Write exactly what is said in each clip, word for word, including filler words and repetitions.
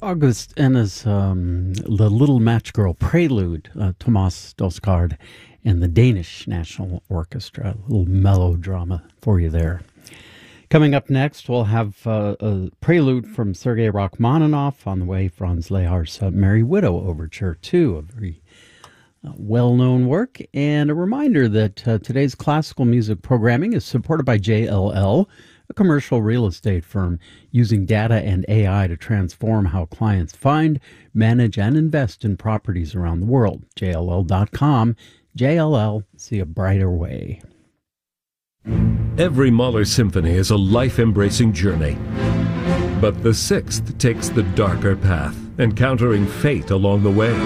August Enna's um, The Little Match Girl Prelude, uh, Thomas Dausgaard and the Danish National Orchestra. A little melodrama for you there. Coming up next, we'll have uh, a prelude from Sergei Rachmaninoff. On the way, Franz Lehar's uh, Merry Widow Overture, too, a very uh, well-known work. And a reminder that uh, today's classical music programming is supported by J L L, a commercial real estate firm using data and A I to transform how clients find, manage, and invest in properties around the world. J L L dot com. J L L, see a brighter way. Every Mahler symphony is a life-embracing journey. But the sixth takes the darker path, encountering fate along the way.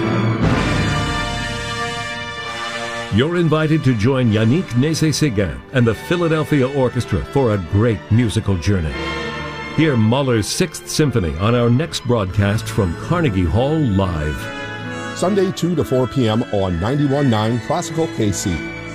You're invited to join Yannick Nézet-Séguin and the Philadelphia Orchestra for a great musical journey. Hear Mahler's Sixth Symphony on our next broadcast from Carnegie Hall Live. Sunday two to four p.m. on ninety-one point nine Classical K C.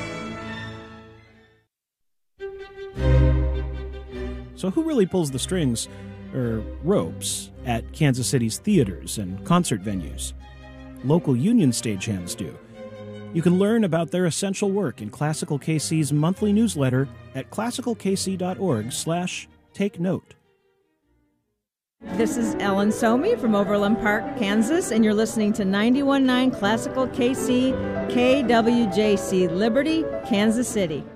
So who really pulls the strings, or ropes, at Kansas City's theaters and concert venues? Local union stagehands do. You can learn about their essential work in Classical K C's monthly newsletter at classical k c dot org slash take note. This is Ellen Somey from Overland Park, Kansas, and you're listening to ninety-one point nine Classical K C, K W J C, Liberty, Kansas City.